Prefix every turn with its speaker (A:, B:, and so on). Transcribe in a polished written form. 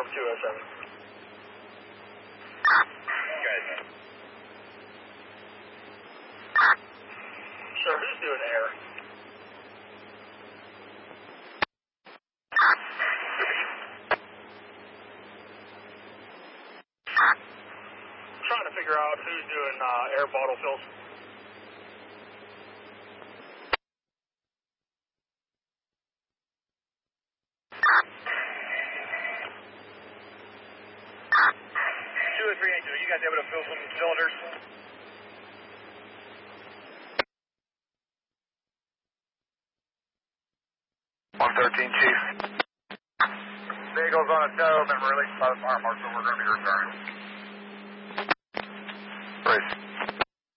A: from 207.
B: Good.
A: Sure, who's doing air? Trying to figure out who's doing air bottle fills.
B: Are you guys able to fill some cylinders? Chief. Vehicle's on a tow, been released by the fire marshal. We're going to be returning. Race.